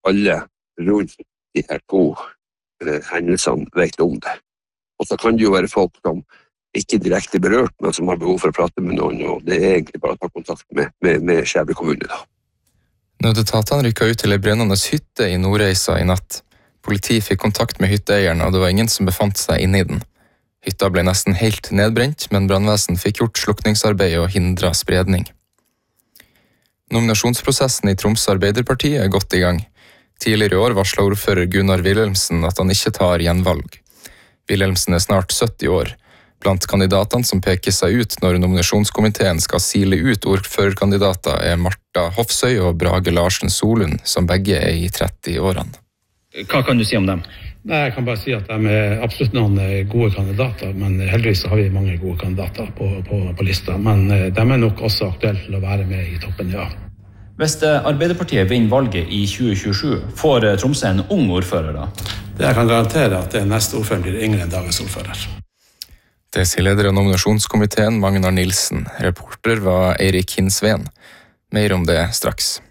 alle rundt de her to hendelsene vet om det. Og så kan det jo være folk som ikke direkte berørt, men som har behov for å prate med noen, og det er egentlig bare å ta kontakt med Skjæby kommune da. Nødetatene rykket ut til en brennende hytte i Nordreisa i natt. Politi fikk kontakt med hytteeieren, og det var ingen som befant seg inne i den. Hytta ble nesten helt nedbrent, men brannvesen fikk gjort slukningsarbeid og hindret spredning. Nominasjonsprosessen i Troms Arbeiderparti er godt i gang. Tidligere i år varslet ordfører Gunnar Wilhelmsen at han ikke tar gjenvalg. Wilhelmsen er snart 70 år. Blant kandidatene som peker seg ut når nominasjonskomiteen skal sile ut ordførerkandidater er Marta Hofsøy og Brage Larsen Solund, som begge er i 30-årene. Hva kan du si om dem? Nei, jeg kan bare si at de er absolutt noen gode kandidater, men heldigvis har vi mange gode kandidater på lista. Men de er nok også aktuelle til å være med i toppen, ja. Hvis Arbeiderpartiet vinner valget i 2027, får Tromsø en ung ordfører da? Det jeg kan garantere at neste ordfører blir yngre enn dagens ordfører. Det sier leder av nominasjonskomiteen Magnar Nilsen. Reporter var Eirik Hinsveen. Mer om det straks.